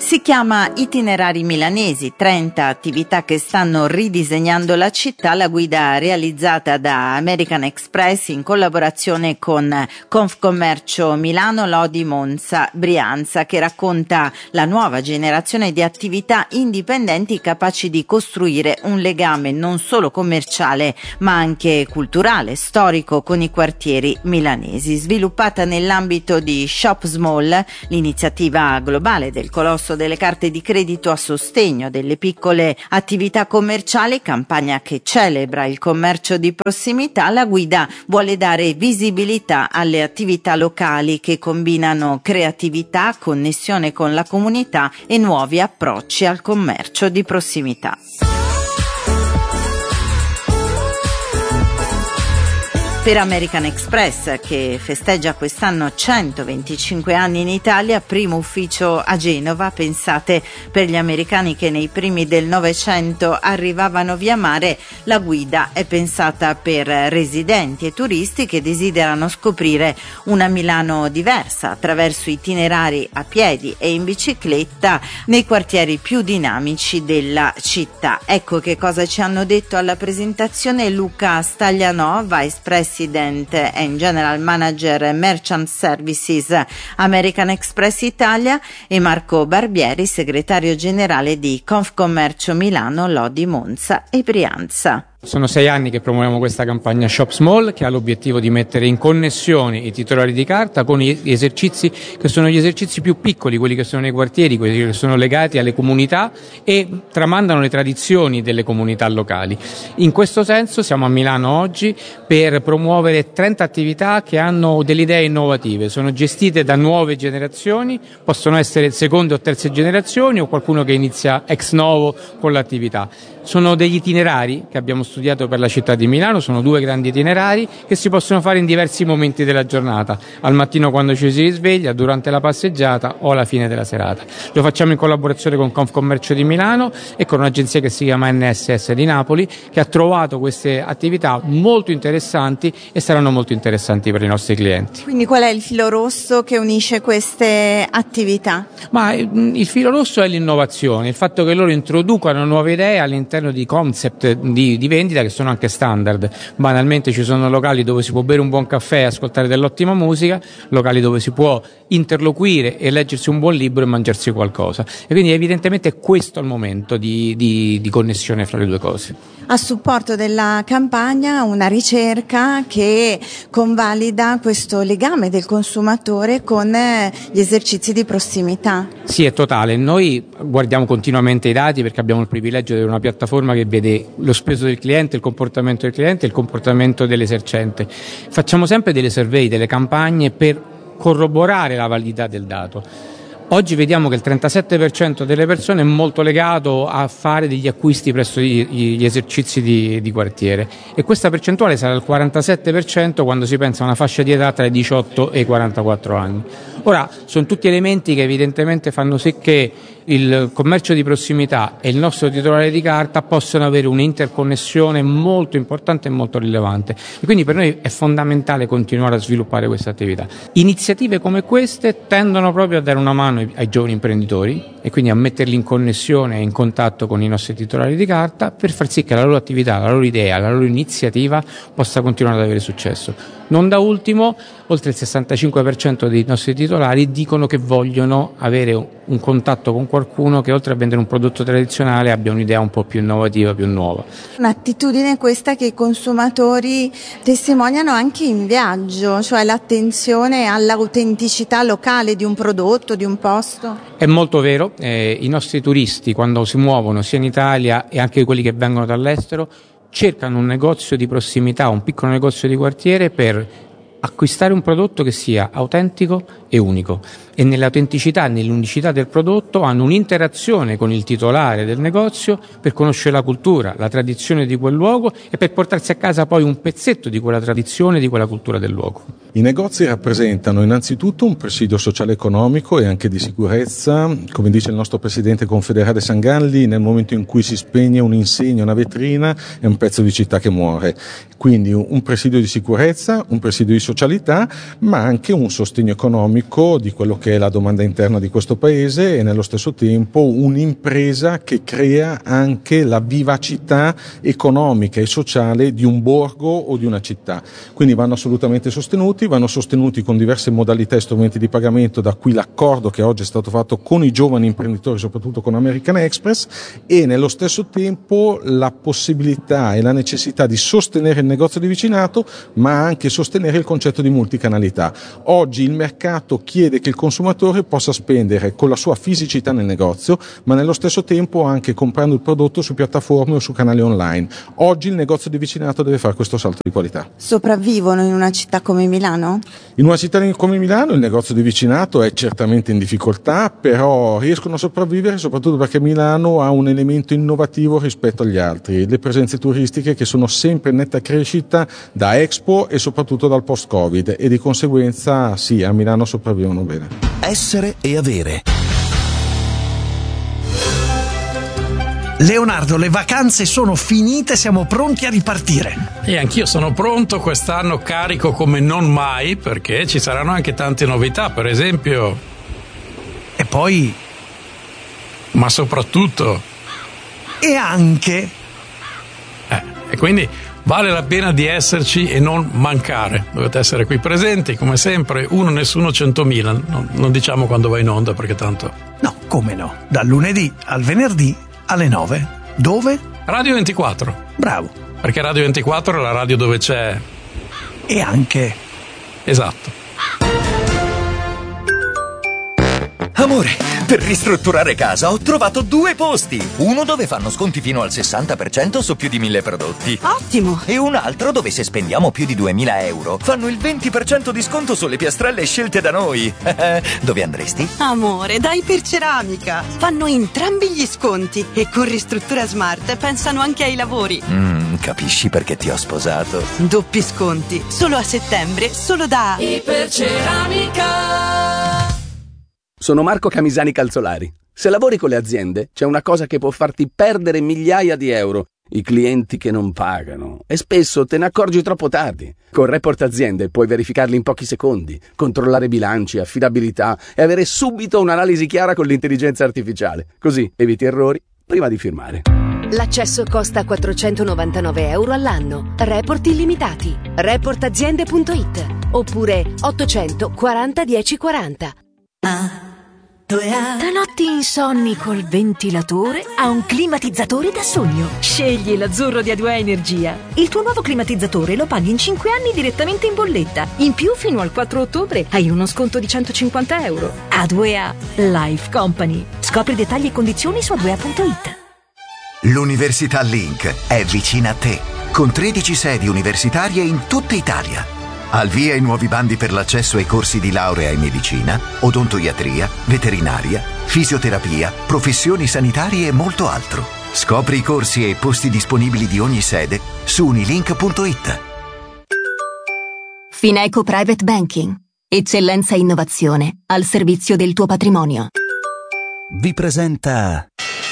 Si chiama Itinerari Milanesi, 30 attività che stanno ridisegnando la città, la guida realizzata da American Express in collaborazione con Confcommercio Milano, Lodi, Monza, Brianza, che racconta la nuova generazione di attività indipendenti capaci di costruire un legame non solo commerciale ma anche culturale, storico con i quartieri milanesi. Sviluppata nell'ambito di Shop Small, l'iniziativa globale del colosso delle carte di credito a sostegno delle piccole attività commerciali, campagna che celebra il commercio di prossimità, la guida vuole dare visibilità alle attività locali che combinano creatività, connessione con la comunità e nuovi approcci al commercio di prossimità. Per American Express, che festeggia quest'anno 125 anni in Italia, primo ufficio a Genova, pensate per gli americani che nei primi del Novecento arrivavano via mare, la guida è pensata per residenti e turisti che desiderano scoprire una Milano diversa attraverso itinerari a piedi e in bicicletta nei quartieri più dinamici della città. Ecco che cosa ci hanno detto alla presentazione Luca Staglianò, Vice President and General Manager Merchant Services American Express Italia, e Marco Barbieri, segretario generale di Confcommercio Milano, Lodi, Monza e Brianza. Sono 6 anni che promuoviamo questa campagna Shop Small, che ha l'obiettivo di mettere in connessione i titolari di carta con gli esercizi che sono gli esercizi più piccoli, quelli che sono nei quartieri, quelli che sono legati alle comunità e tramandano le tradizioni delle comunità locali. In questo senso siamo a Milano oggi per promuovere 30 attività che hanno delle idee innovative, sono gestite da nuove generazioni, possono essere seconde o terze generazioni o qualcuno che inizia ex novo con l'attività. Sono degli itinerari che abbiamo studiato per la città di Milano, sono 2 grandi itinerari che si possono fare in diversi momenti della giornata, al mattino quando ci si risveglia, durante la passeggiata o alla fine della serata. Lo facciamo in collaborazione con Confcommercio di Milano e con un'agenzia che si chiama NSS di Napoli, che ha trovato queste attività molto interessanti e saranno molto interessanti per i nostri clienti. Quindi qual è il filo rosso che unisce queste attività? Ma il filo rosso è l'innovazione, il fatto che loro introducano nuove idee all'interno di concept di vendita che sono anche standard. Banalmente ci sono locali dove si può bere un buon caffè e ascoltare dell'ottima musica, locali dove si può interloquire e leggersi un buon libro e mangiarsi qualcosa, e quindi evidentemente è questo il momento di connessione fra le due cose. A supporto della campagna una ricerca che convalida questo legame del consumatore con gli esercizi di prossimità. Sì, è totale. Noi guardiamo continuamente i dati perché abbiamo il privilegio di avere una piattaforma che vede lo speso del cliente, il comportamento del cliente e il comportamento dell'esercente. Facciamo sempre delle survey, delle campagne per corroborare la validità del dato. Oggi vediamo che il 37% delle persone è molto legato a fare degli acquisti presso gli esercizi di quartiere, e questa percentuale sarà il 47% quando si pensa a una fascia di età tra i 18 e i 44 anni. Ora, sono tutti elementi che evidentemente fanno sì che il commercio di prossimità e il nostro titolare di carta possono avere un'interconnessione molto importante e molto rilevante, e quindi per noi è fondamentale continuare a sviluppare questa attività. Iniziative come queste tendono proprio a dare una mano ai giovani imprenditori e quindi a metterli in connessione e in contatto con i nostri titolari di carta per far sì che la loro attività, la loro idea, la loro iniziativa possa continuare ad avere successo. Non da ultimo, oltre il 65% dei nostri titolari dicono che vogliono avere un contatto con qualcuno che, oltre a vendere un prodotto tradizionale, abbia un'idea un po' più innovativa, più nuova. Un'attitudine questa che i consumatori testimoniano anche in viaggio, cioè l'attenzione all'autenticità locale di un prodotto, di un posto. È molto vero, i nostri turisti quando si muovono sia in Italia e anche quelli che vengono dall'estero cercano un negozio di prossimità, un piccolo negozio di quartiere per acquistare un prodotto che sia autentico e unico, e nell'autenticità e nell'unicità del prodotto hanno un'interazione con il titolare del negozio per conoscere la cultura, la tradizione di quel luogo e per portarsi a casa poi un pezzetto di quella tradizione, di quella cultura del luogo. I negozi rappresentano innanzitutto un presidio sociale economico e anche di sicurezza. Come dice il nostro presidente confederale Sangalli, nel momento in cui si spegne un'insegna, una vetrina, è un pezzo di città che muore. Quindi un presidio di sicurezza, un presidio di socialità, ma anche un sostegno economico di quello che che è la domanda interna di questo paese, e nello stesso tempo un'impresa che crea anche la vivacità economica e sociale di un borgo o di una città. Quindi vanno assolutamente sostenuti con diverse modalità e strumenti di pagamento, da qui l'accordo che oggi è stato fatto con i giovani imprenditori, soprattutto con American Express, e nello stesso tempo la possibilità e la necessità di sostenere il negozio di vicinato, ma anche sostenere il concetto di multicanalità. Oggi il mercato chiede che il consumatore possa spendere con la sua fisicità nel negozio, ma nello stesso tempo anche comprando il prodotto su piattaforme o su canali online. Oggi il negozio di vicinato deve fare questo salto di qualità. Sopravvivono in una città come Milano? In una città come Milano il negozio di vicinato è certamente in difficoltà, però riescono a sopravvivere soprattutto perché Milano ha un elemento innovativo rispetto agli altri: le presenze turistiche, che sono sempre in netta crescita da Expo e soprattutto dal post-Covid, e di conseguenza sì, a Milano sopravvivono bene. Essere e avere. Leonardo, le vacanze sono finite, siamo pronti a ripartire. E anch'io sono pronto, quest'anno carico come non mai, perché ci saranno anche tante novità, per esempio. E poi? Ma soprattutto. E anche. E quindi vale la pena di esserci e non mancare. Dovete essere qui presenti, come sempre, uno nessuno 100.000. Non diciamo quando va in onda, perché tanto. No, come no? Dal lunedì al venerdì alle 9. Dove? Radio 24. Bravo. Perché Radio 24 è la radio dove c'è. E anche. Esatto. Amore, per ristrutturare casa ho trovato 2 posti. Uno dove fanno sconti fino al 60% su più di 1000 prodotti. Ottimo! E un altro dove, se spendiamo più di 2000 euro, fanno il 20% di sconto sulle piastrelle scelte da noi. Dove andresti? Amore, dai Iperceramica! Fanno entrambi gli sconti e con Ristruttura Smart pensano anche ai lavori. Capisci perché ti ho sposato? Doppi sconti, solo a settembre, solo da Iperceramica. Sono Marco Camisani Calzolari. Se lavori con le aziende, c'è una cosa che può farti perdere migliaia di euro: i clienti che non pagano. E spesso te ne accorgi troppo tardi. Con Report Aziende puoi verificarli in pochi secondi, controllare bilanci, affidabilità e avere subito un'analisi chiara con l'intelligenza artificiale. Così eviti errori prima di firmare. L'accesso costa 499 euro all'anno. Report illimitati. Reportaziende.it oppure 840 1040. Da notti insonni col ventilatore a un climatizzatore da sogno. Scegli l'azzurro di A2A Energia. Il tuo nuovo climatizzatore lo paghi in 5 anni direttamente in bolletta. In più, fino al 4 ottobre hai uno sconto di 150 euro. A2A Life Company. Scopri dettagli e condizioni su A2A.it. L'Università Link è vicina a te, con 13 sedi universitarie in tutta Italia. Al via i nuovi bandi per l'accesso ai corsi di laurea in medicina, odontoiatria, veterinaria, fisioterapia, professioni sanitarie e molto altro. Scopri i corsi e i posti disponibili di ogni sede su unilink.it. Fineco Private Banking. Eccellenza e innovazione al servizio del tuo patrimonio. Vi presenta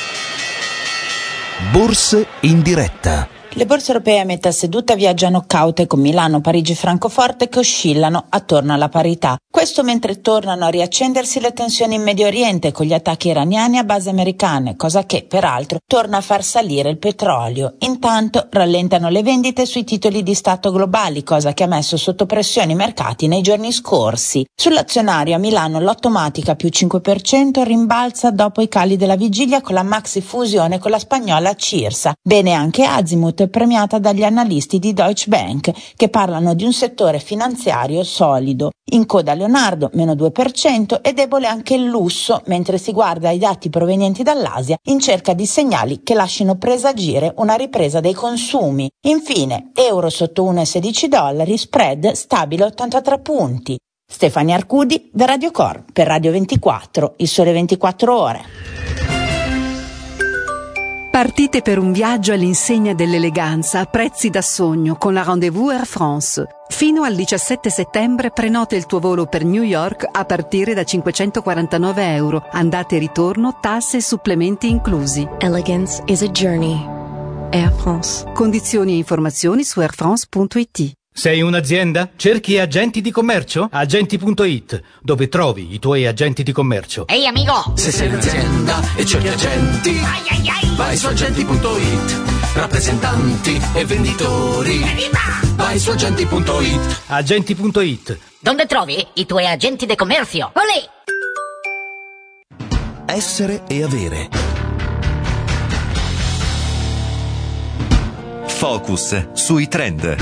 Borse in diretta. Le borse europee a metà seduta viaggiano caute, con Milano, Parigi e Francoforte che oscillano attorno alla parità. Questo mentre tornano a riaccendersi le tensioni in Medio Oriente con gli attacchi iraniani a basi americane, cosa che, peraltro, torna a far salire il petrolio. Intanto rallentano le vendite sui titoli di Stato globali, cosa che ha messo sotto pressione i mercati nei giorni scorsi. Sull'azionario a Milano l'Automatica più 5% rimbalza dopo i cali della vigilia con la maxi fusione con la spagnola Cirsa. Bene anche Azimut, premiata dagli analisti di Deutsche Bank, che parlano di un settore finanziario solido. In coda Leonardo, meno 2%, e debole anche il lusso, mentre si guarda ai dati provenienti dall'Asia in cerca di segnali che lasciano presagire una ripresa dei consumi. Infine, euro sotto 1,16 $, spread stabile 83 punti. Stefania Arcudi da Radio Cor per Radio 24, il sole 24 ore. Partite per un viaggio all'insegna dell'eleganza a prezzi da sogno con la Rendezvous Air France. Fino al 17 settembre prenota il tuo volo per New York a partire da 549 euro. Andata e ritorno, tasse e supplementi inclusi. Elegance is a journey. Air France. Condizioni e informazioni su airfrance.it. Sei un'azienda? Cerchi agenti di commercio? Agenti.it, dove trovi i tuoi agenti di commercio. Ehi amico! Se sei un'azienda e cerchi agenti, vai su agenti.it. Rappresentanti e venditori, vai su agenti.it. Agenti.it. Dove trovi i tuoi agenti di commercio? Olè! Essere e avere. Focus sui trend.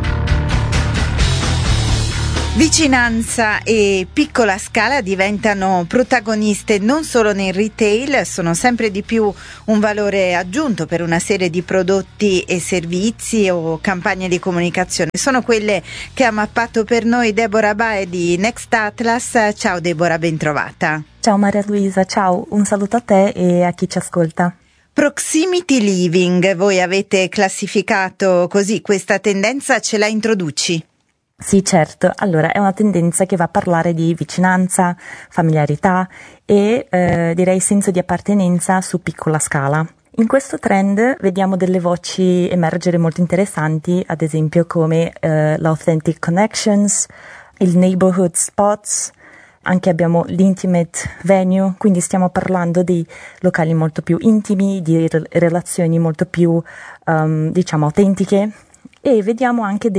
Vicinanza e piccola scala diventano protagoniste non solo nel retail, sono sempre di più un valore aggiunto per una serie di prodotti e servizi o campagne di comunicazione. Sono quelle che ha mappato per noi Deborah Bae di Next Atlas. Ciao Deborah, ben trovata. Ciao Maria Luisa, ciao, un saluto a te e a chi ci ascolta. Proximity living, voi avete classificato così questa tendenza, ce la introduci? Sì, certo. Allora, è una tendenza che va a parlare di vicinanza, familiarità e direi senso di appartenenza su piccola scala. In questo trend vediamo delle voci emergere molto interessanti, ad esempio come l'authentic connections, il neighborhood spots, anche abbiamo l'intimate venue, quindi stiamo parlando di locali molto più intimi, di relazioni molto più, diciamo, autentiche, e vediamo anche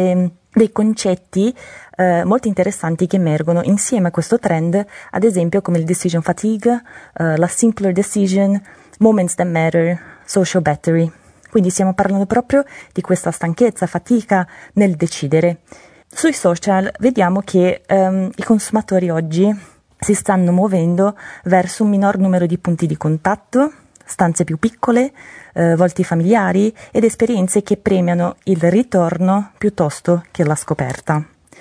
dei concetti molto interessanti che emergono insieme a questo trend, ad esempio come il decision fatigue, la simpler decision, moments that matter, social battery. Quindi stiamo parlando proprio di questa stanchezza, fatica nel decidere. Sui social vediamo che i consumatori oggi si stanno muovendo verso un minor numero di punti di contatto, stanze più piccole, volti familiari ed esperienze che premiano il ritorno piuttosto che la scoperta.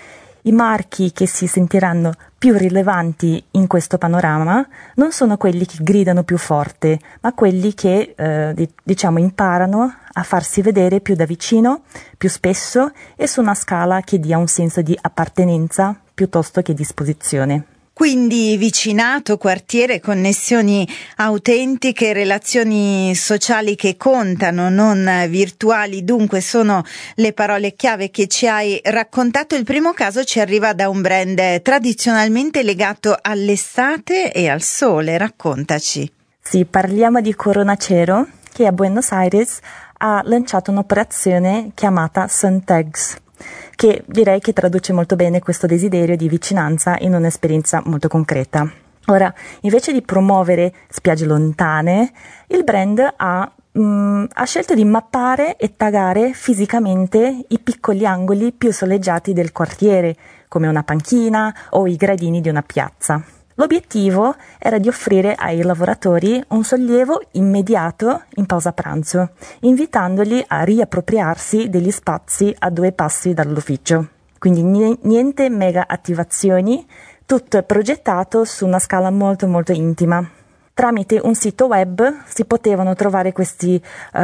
I marchi che si sentiranno più rilevanti in questo panorama non sono quelli che gridano più forte, ma quelli che diciamo imparano a farsi vedere più da vicino, più spesso e su una scala che dia un senso di appartenenza piuttosto che disposizione. Quindi vicinato, quartiere, connessioni autentiche, relazioni sociali che contano, non virtuali, dunque sono le parole chiave che ci hai raccontato. Il primo caso ci arriva da un brand tradizionalmente legato all'estate e al sole, raccontaci. Sì, parliamo di Coronacero, che a Buenos Aires ha lanciato un'operazione chiamata Sun Tags, che direi che traduce molto bene questo desiderio di vicinanza in un'esperienza molto concreta. Ora, invece di promuovere spiagge lontane, il brand ha scelto di mappare e taggare fisicamente i piccoli angoli più soleggiati del quartiere, come una panchina o i gradini di una piazza. L'obiettivo era di offrire ai lavoratori un sollievo immediato in pausa pranzo, invitandoli a riappropriarsi degli spazi a 2 passi dall'ufficio. Quindi niente mega attivazioni, tutto è progettato su una scala molto molto intima. Tramite un sito web si potevano trovare queste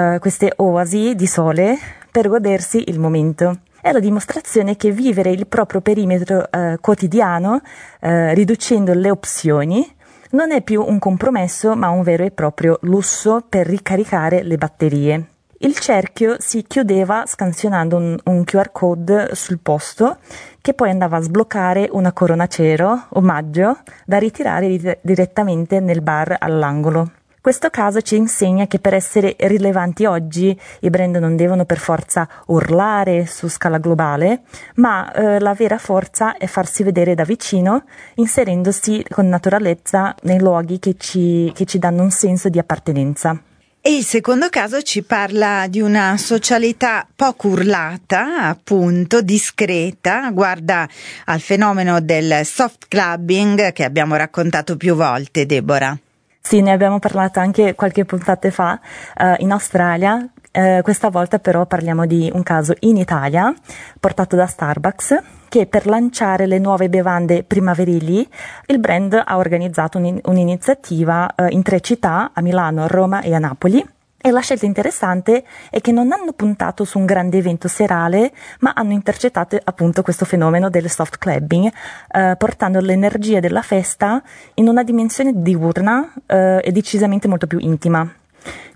oasi di sole per godersi il momento. È la dimostrazione che vivere il proprio perimetro quotidiano, riducendo le opzioni, non è più un compromesso ma un vero e proprio lusso per ricaricare le batterie. Il cerchio si chiudeva scansionando un QR code sul posto che poi andava a sbloccare una Coronacero omaggio da ritirare direttamente nel bar all'angolo. Questo caso ci insegna che per essere rilevanti oggi i brand non devono per forza urlare su scala globale, ma la vera forza è farsi vedere da vicino, inserendosi con naturalezza nei luoghi che ci danno un senso di appartenenza. E il secondo caso ci parla di una socialità poco urlata, appunto, discreta, guarda al fenomeno del soft clubbing che abbiamo raccontato più volte, Deborah. Sì, ne abbiamo parlato anche qualche puntata fa in Australia, questa volta però parliamo di un caso in Italia portato da Starbucks, che per lanciare le nuove bevande primaverili il brand ha organizzato un'iniziativa in 3 città, a Milano, a Roma e a Napoli. E la scelta interessante è che non hanno puntato su un grande evento serale, ma hanno intercettato appunto questo fenomeno del soft clubbing, portando l'energia della festa in una dimensione diurna e decisamente molto più intima.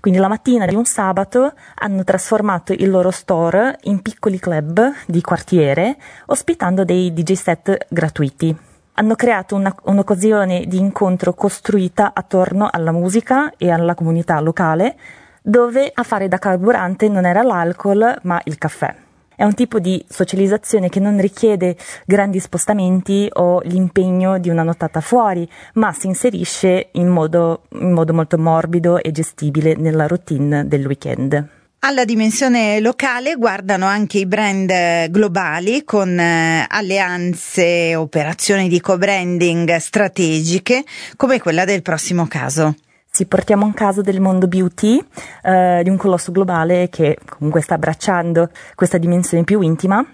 Quindi la mattina di un sabato hanno trasformato il loro store in piccoli club di quartiere, ospitando dei DJ set gratuiti. Hanno creato un'occasione di incontro costruita attorno alla musica e alla comunità locale, dove a fare da carburante non era l'alcol, ma il caffè. È un tipo di socializzazione che non richiede grandi spostamenti o l'impegno di una nottata fuori, ma si inserisce in modo molto morbido e gestibile nella routine del weekend. Alla dimensione locale guardano anche i brand globali con alleanze, operazioni di co-branding strategiche come quella del prossimo caso. Sì, portiamo un caso del mondo beauty, di un colosso globale che comunque sta abbracciando questa dimensione più intima,